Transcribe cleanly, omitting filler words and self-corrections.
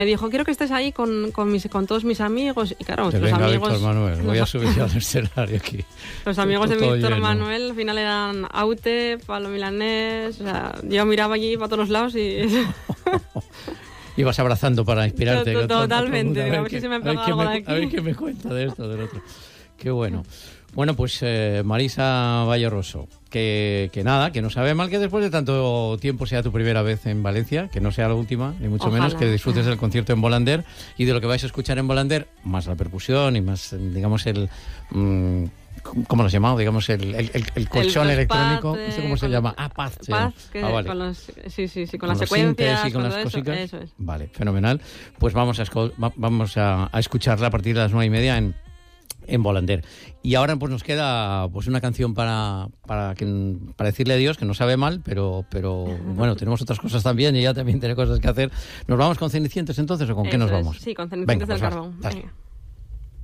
Me dijo, quiero que estés ahí con todos mis amigos. Y claro, Te los venga amigos... Víctor Manuel, voy a subir al escenario aquí. Los amigos de Todo Víctor lleno. Manuel al final eran Aute, Pablo Milanés, o sea, yo miraba allí para todos los lados y... Ibas abrazando para inspirarte. Totalmente, A a ver si se me ha pegado algo de aquí. A ver qué me cuenta de esto, del otro. Qué bueno. Bueno, pues Marisa Valleroso, que nada, que no sabe mal que después de tanto tiempo sea tu primera vez en Valencia, que no sea la última, ni mucho Ojalá. menos, que disfrutes del concierto en Volander y de lo que vais a escuchar en Volander, más la percusión y más, digamos, el... ¿cómo lo has llamado? Digamos, el colchón electrónico. pad, ¿No sé cómo se llama? Paz. Paz, que vale. con los, sí, con las los secuencias sintes y con las todo eso, cositas. eso es. Vale, fenomenal. Pues vamos a escucharla a partir de las 9:30 en Volander. Y ahora pues nos queda pues una canción para decirle adiós, que no sabe mal, pero bueno, tenemos otras cosas también y ella también tiene cosas que hacer. ¿Nos vamos con Cenicientos entonces o con qué nos vamos? Sí, con Cenicientos del Venga, pues Carbón. dale. Venga.